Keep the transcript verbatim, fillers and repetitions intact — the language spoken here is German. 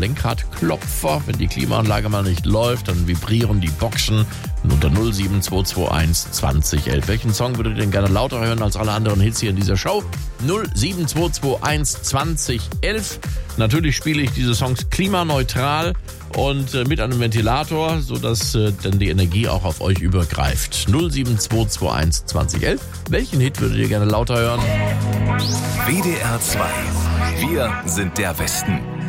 Lenkradklopfer. Wenn die Klimaanlage mal nicht läuft, dann vibrieren die Boxen. Unter null sieben zwei zwei eins zwanzig elf. Welchen Song würdet ihr denn gerne lauter hören als alle anderen Hits hier in dieser Show? null sieben zwei zwei eins zwanzig elf. Natürlich spiele ich diese Songs klimaneutral und äh, mit einem Ventilator, sodass äh, dann die Energie auch auf euch übergreift. null sieben zwei zwei eins zwanzig elf. Welchen Hit würdet ihr gerne lauter hören? W D R zwei. Wir sind der Westen.